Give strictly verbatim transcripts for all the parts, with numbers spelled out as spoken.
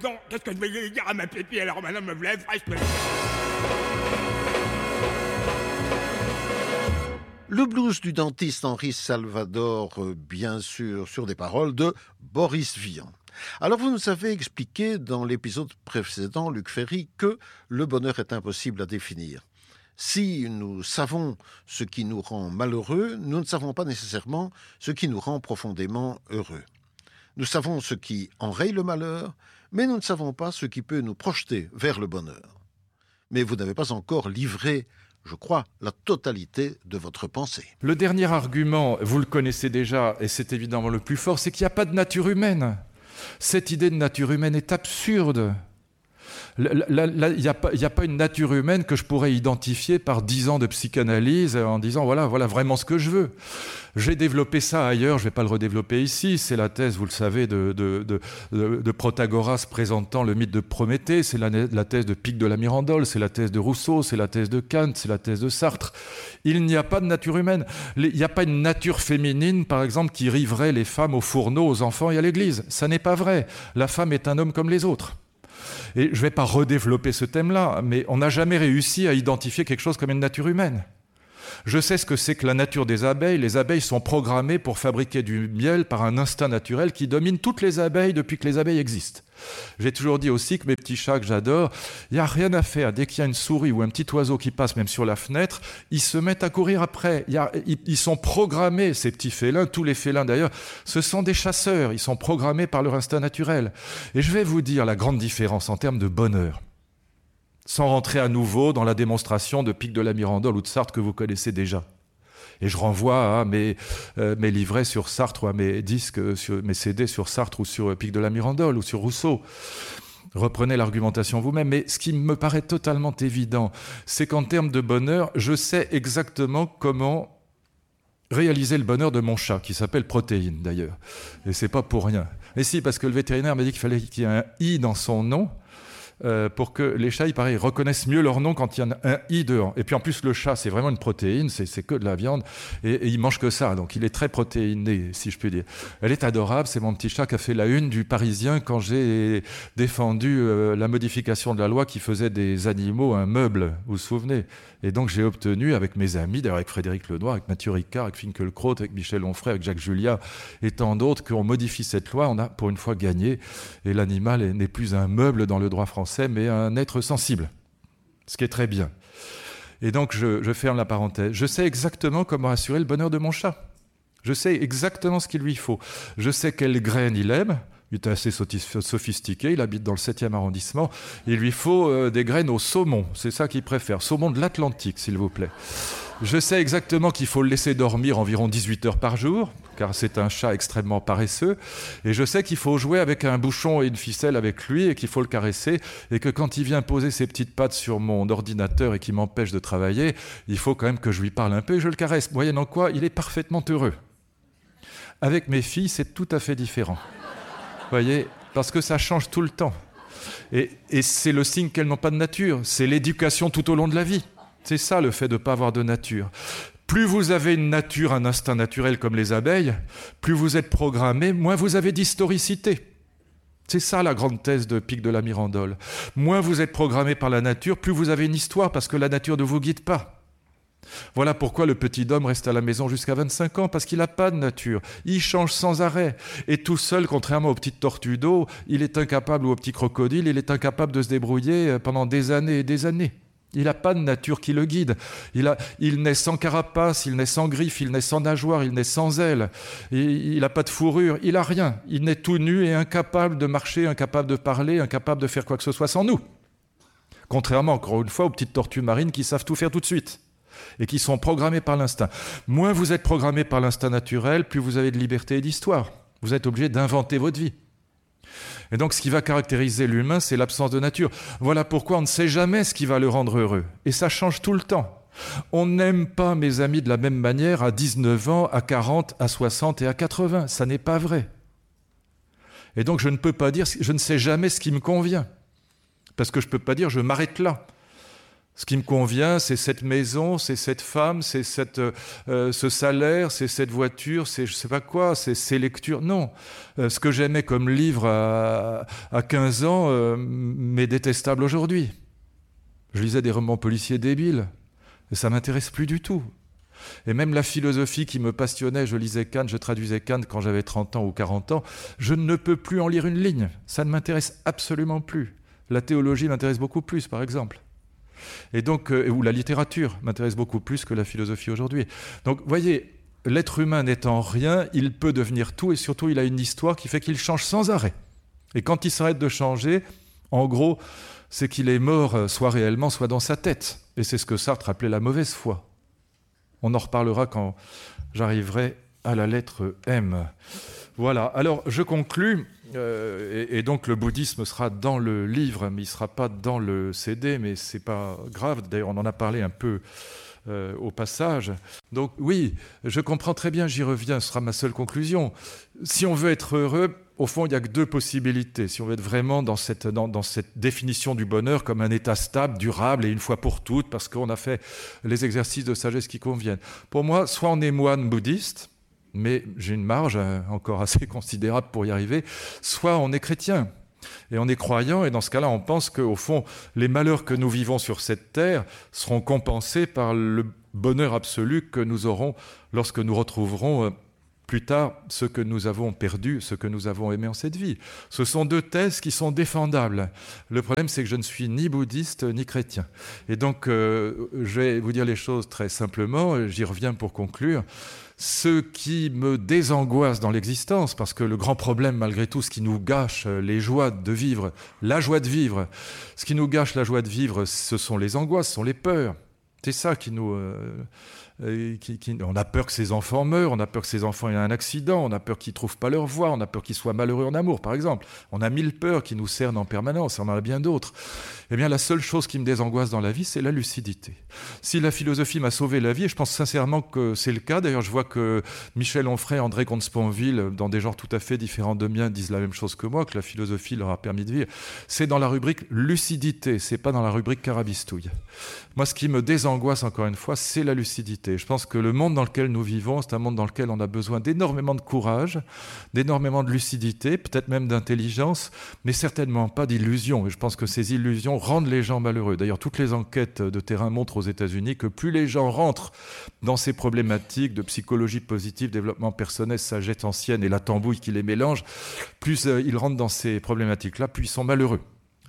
Non, qu'est-ce que je vais dire à ma pépie alors maintenant me lève, reste. Le blues du dentiste Henri Salvador, euh, bien sûr, sur des paroles de Boris Vian. Alors vous nous avez expliqué dans l'épisode précédent, Luc Ferry, que le bonheur est impossible à définir. Si nous savons ce qui nous rend malheureux, nous ne savons pas nécessairement ce qui nous rend profondément heureux. Nous savons ce qui enraye le malheur, mais nous ne savons pas ce qui peut nous projeter vers le bonheur. Mais vous n'avez pas encore livré, je crois, la totalité de votre pensée. Le dernier argument, vous le connaissez déjà, et c'est évidemment le plus fort, c'est qu'il n'y a pas de nature humaine. Cette idée de nature humaine est absurde. Il n'y a, a pas une nature humaine que je pourrais identifier par dix ans de psychanalyse en disant voilà, voilà vraiment ce que je veux. J'ai développé ça ailleurs, je ne vais pas le redévelopper ici. C'est la thèse, vous le savez, de, de, de, de, de Protagoras présentant le mythe de Prométhée. C'est la, la thèse de Pic de la Mirandole, c'est la thèse de Rousseau, c'est la thèse de Kant, c'est la thèse de Sartre. Il n'y a pas de nature humaine. Il n'y a pas une nature féminine, par exemple, qui riverait les femmes aux fourneaux, aux enfants et à l'église. Ça n'est pas vrai. La femme est un homme comme les autres. Et je ne vais pas redévelopper ce thème-là, mais on n'a jamais réussi à identifier quelque chose comme une nature humaine. Je sais ce que c'est que la nature des abeilles. Les abeilles sont programmées pour fabriquer du miel par un instinct naturel qui domine toutes les abeilles depuis que les abeilles existent. J'ai toujours dit aussi que mes petits chats que j'adore, il n'y a rien à faire. Dès qu'il y a une souris ou un petit oiseau qui passe même sur la fenêtre, ils se mettent à courir après. Il y a, ils, ils sont programmés, ces petits félins, tous les félins d'ailleurs, ce sont des chasseurs. Ils sont programmés par leur instinct naturel. Et je vais vous dire la grande différence en termes de bonheur. Sans rentrer à nouveau dans la démonstration de Pic de la Mirandole ou de Sartre que vous connaissez déjà. Et je renvoie à mes, euh, mes livrets sur Sartre ou à mes disques, sur, mes C D sur Sartre ou sur Pic de la Mirandole ou sur Rousseau. Reprenez l'argumentation vous-même. Mais ce qui me paraît totalement évident, c'est qu'en termes de bonheur, je sais exactement comment réaliser le bonheur de mon chat, qui s'appelle Protéine d'ailleurs. Et c'est pas pour rien. Et si, parce que le vétérinaire m'a dit qu'il fallait qu'il y ait un « i » dans son nom, Euh, pour que les chats, il paraît, reconnaissent mieux leur nom quand il y en a un i dedans. Et puis en plus, le chat, c'est vraiment une protéine, c'est, c'est que de la viande, et, et il mange que ça, donc il est très protéiné, si je puis dire. Elle est adorable, c'est mon petit chat qui a fait la une du Parisien quand j'ai défendu euh, la modification de la loi qui faisait des animaux un meuble, vous vous souvenez? Et donc j'ai obtenu, avec mes amis, d'ailleurs avec Frédéric Lenoir, avec Mathieu Ricard, avec Finkielkraut, avec Michel Onfray, avec Jacques Julia, et tant d'autres, qu'on modifie cette loi, on a pour une fois gagné, et l'animal n'est plus un meuble dans le droit français, mais un être sensible, ce qui est très bien. Et donc, je, je ferme la parenthèse. Je sais exactement comment assurer le bonheur de mon chat. Je sais exactement ce qu'il lui faut. Je sais quelle graine il aime. Il est assez sophistiqué, il habite dans le septième arrondissement. Il lui faut euh, des graines au saumon, c'est ça qu'il préfère. Saumon de l'Atlantique, s'il vous plaît. Je sais exactement qu'il faut le laisser dormir environ dix-huit heures par jour, car c'est un chat extrêmement paresseux. Et je sais qu'il faut jouer avec un bouchon et une ficelle avec lui et qu'il faut le caresser. Et que quand il vient poser ses petites pattes sur mon ordinateur et qu'il m'empêche de travailler, il faut quand même que je lui parle un peu et je le caresse. Moyennant quoi, il est parfaitement heureux. Avec mes filles, c'est tout à fait différent. Vous voyez, parce que ça change tout le temps. Et, et c'est le signe qu'elles n'ont pas de nature. C'est l'éducation tout au long de la vie. C'est ça le fait de ne pas avoir de nature. Plus vous avez une nature, un instinct naturel comme les abeilles, plus vous êtes programmé, moins vous avez d'historicité. C'est ça la grande thèse de Pic de la Mirandole. Moins vous êtes programmé par la nature, plus vous avez une histoire parce que la nature ne vous guide pas. Voilà pourquoi le petit homme reste à la maison jusqu'à vingt-cinq ans, parce qu'il n'a pas de nature. Il change sans arrêt. Et tout seul, contrairement aux petites tortues d'eau, il est incapable, ou aux petits crocodiles, il est incapable de se débrouiller pendant des années et des années. Il n'a pas de nature qui le guide. Il, a, il naît sans carapace, il naît sans griffes, il naît sans nageoires, il naît sans ailes. Il n'a pas de fourrure, il n'a rien. Il naît tout nu et incapable de marcher, incapable de parler, incapable de faire quoi que ce soit sans nous. Contrairement, encore une fois, aux petites tortues marines qui savent tout faire tout de suite et qui sont programmées par l'instinct. Moins vous êtes programmé par l'instinct naturel, plus vous avez de liberté et d'histoire. Vous êtes obligé d'inventer votre vie. Et donc, ce qui va caractériser l'humain, c'est l'absence de nature. Voilà pourquoi on ne sait jamais ce qui va le rendre heureux. Et ça change tout le temps. On n'aime pas, mes amis, de la même manière à dix-neuf ans, à quarante, à soixante et à quatre-vingts. Ça n'est pas vrai. Et donc, je ne peux pas dire, je ne sais jamais ce qui me convient. Parce que je ne peux pas dire, je m'arrête là. Ce qui me convient, c'est cette maison, c'est cette femme, c'est cette, euh, ce salaire, c'est cette voiture, c'est je ne sais pas quoi, c'est ces lectures. Non. Euh, ce que j'aimais comme livre à, à quinze ans euh, m'est détestable aujourd'hui. Je lisais des romans policiers débiles et ça ne m'intéresse plus du tout. Et même la philosophie qui me passionnait, je lisais Kant, je traduisais Kant quand j'avais trente ans ou quarante ans, je ne peux plus en lire une ligne. Ça ne m'intéresse absolument plus. La théologie m'intéresse beaucoup plus, par exemple. Et donc, euh, ou la littérature m'intéresse beaucoup plus que la philosophie aujourd'hui. Donc, voyez, l'être humain n'étant rien, il peut devenir tout, et surtout, il a une histoire qui fait qu'il change sans arrêt. Et quand il s'arrête de changer, en gros, c'est qu'il est mort, soit réellement, soit dans sa tête. Et c'est ce que Sartre appelait la mauvaise foi. On en reparlera quand j'arriverai à la lettre M. Voilà, alors je conclus, euh, et, et donc le bouddhisme sera dans le livre, mais il ne sera pas dans le C D, mais ce n'est pas grave, d'ailleurs on en a parlé un peu euh, au passage. Donc oui, je comprends très bien, j'y reviens, ce sera ma seule conclusion. Si on veut être heureux, au fond, il n'y a que deux possibilités. Si on veut être vraiment dans cette, dans, dans cette définition du bonheur comme un état stable, durable et une fois pour toutes, parce qu'on a fait les exercices de sagesse qui conviennent. Pour moi, soit on est moine bouddhiste, mais j'ai une marge encore assez considérable pour y arriver, soit on est chrétien. Et on est croyant, et dans ce cas-là, on pense qu'au fond, les malheurs que nous vivons sur cette terre seront compensés par le bonheur absolu que nous aurons lorsque nous retrouverons plus tard ce que nous avons perdu, ce que nous avons aimé en cette vie. Ce sont deux thèses qui sont défendables. Le problème, c'est que je ne suis ni bouddhiste ni chrétien. Et donc, euh, je vais vous dire les choses très simplement, j'y reviens pour conclure. Ce qui me désangoisse dans l'existence, parce que le grand problème, malgré tout, ce qui nous gâche les joies de vivre, la joie de vivre, ce qui nous gâche la joie de vivre, ce sont les angoisses, ce sont les peurs. C'est ça qui nous... Euh, Qui, qui, on a peur que ses enfants meurent, on a peur que ses enfants aient un accident, on a peur qu'ils ne trouvent pas leur voie, on a peur qu'ils soient malheureux en amour, par exemple. On a mille peurs qui nous cernent en permanence, on en a bien d'autres. Eh bien, la seule chose qui me désangoisse dans la vie, c'est la lucidité. Si la philosophie m'a sauvé la vie, et je pense sincèrement que c'est le cas, d'ailleurs je vois que Michel Onfray, André Comte-Sponville, dans des genres tout à fait différents de miens, disent la même chose que moi, que la philosophie leur a permis de vivre, c'est dans la rubrique lucidité, c'est pas dans la rubrique carabistouille. Moi, ce qui me désangoisse, encore une fois, c'est la lucidité. Je pense que le monde dans lequel nous vivons, c'est un monde dans lequel on a besoin d'énormément de courage, d'énormément de lucidité, peut-être même d'intelligence, mais certainement pas d'illusions. Et je pense que ces illusions rendent les gens malheureux. D'ailleurs, toutes les enquêtes de terrain montrent aux États-Unis que plus les gens rentrent dans ces problématiques de psychologie positive, développement personnel, sagesse ancienne et la tambouille qui les mélange, plus euh, ils rentrent dans ces problématiques-là, plus ils sont malheureux.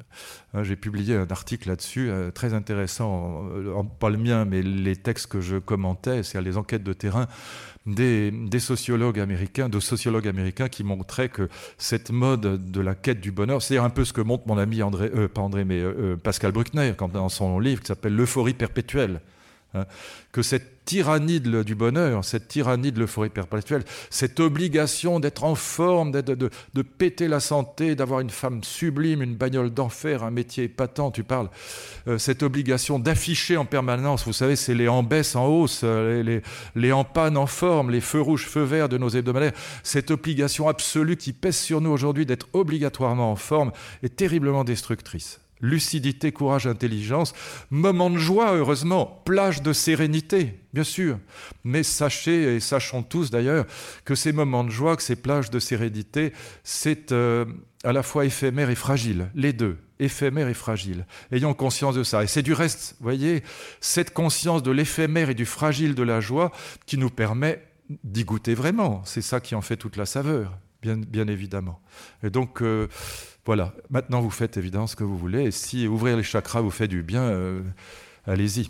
J'ai publié un article là-dessus, euh, très intéressant, euh, pas le mien, mais les textes que je commentais, c'est-à-dire les enquêtes de terrain des, des sociologues américains, de sociologues américains qui montraient que cette mode de la quête du bonheur, c'est un peu ce que montre mon ami André, euh, pas André, mais euh, Pascal Bruckner, quand, dans son livre qui s'appelle L'euphorie perpétuelle. Hein, que cette tyrannie de, du bonheur, cette tyrannie de l'euphorie perpétuelle, cette obligation d'être en forme, d'être, de, de péter la santé, d'avoir une femme sublime, une bagnole d'enfer, un métier épatant, tu parles, euh, cette obligation d'afficher en permanence, vous savez, c'est les en baisse, en hausse, euh, les, les, les en panne, en forme, les feux rouges, feux verts de nos hebdomadaires, cette obligation absolue qui pèse sur nous aujourd'hui d'être obligatoirement en forme est terriblement destructrice. Lucidité, courage, intelligence, moment de joie, heureusement, plage de sérénité, bien sûr. Mais sachez, et sachons tous d'ailleurs, que ces moments de joie, que ces plages de sérénité, c'est euh, à la fois éphémère et fragile, les deux, éphémère et fragile. Ayons conscience de ça. Et c'est du reste, vous voyez, cette conscience de l'éphémère et du fragile de la joie qui nous permet d'y goûter vraiment. C'est ça qui en fait toute la saveur, bien, bien évidemment. Et donc... Euh, Voilà, maintenant vous faites évidemment ce que vous voulez, et si ouvrir les chakras vous fait du bien, euh, allez-y.